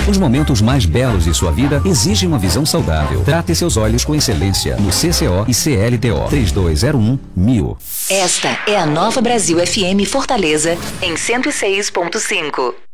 Os momentos mais belos de sua vida exigem uma visão saudável. Trate seus olhos com excelência no CCO e CLTO 3201-1000. Esta é a Nova Brasil FM Fortaleza em 106.5.